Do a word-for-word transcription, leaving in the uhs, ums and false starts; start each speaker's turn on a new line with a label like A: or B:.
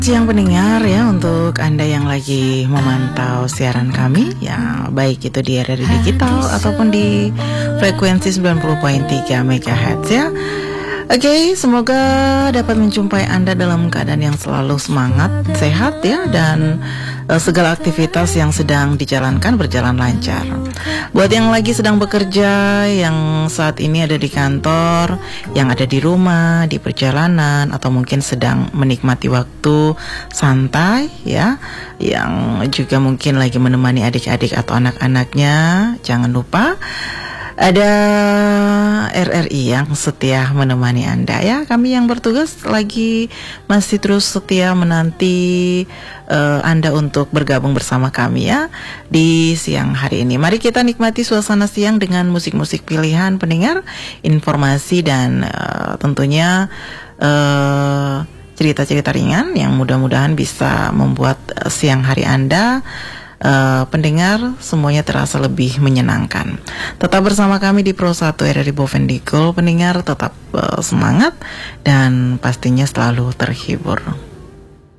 A: Siang pendengar ya, untuk Anda yang lagi memantau siaran kami ya, baik itu di R R I Digital ataupun di frekuensi sembilan puluh koma tiga megahertz ya. Oke, okay, semoga dapat menjumpai Anda dalam keadaan yang selalu semangat, sehat ya, dan uh, segala aktivitas yang sedang dijalankan berjalan lancar. Buat yang lagi sedang bekerja, yang saat ini ada di kantor, yang ada di rumah, di perjalanan, atau mungkin sedang menikmati waktu santai ya, yang juga mungkin lagi menemani adik-adik atau anak-anaknya, jangan lupa ada R R I yang setia menemani Anda ya. Kami yang bertugas lagi masih terus setia menanti uh, Anda untuk bergabung bersama kami ya di siang hari ini. Mari kita nikmati suasana siang dengan musik-musik pilihan pendengar, informasi dan uh, tentunya uh, cerita-cerita ringan yang mudah-mudahan bisa membuat uh, siang hari Anda Uh, pendengar semuanya terasa lebih menyenangkan. Tetap bersama kami di Pro satu R R I Bovendigul, pendengar tetap uh, semangat dan pastinya selalu terhibur.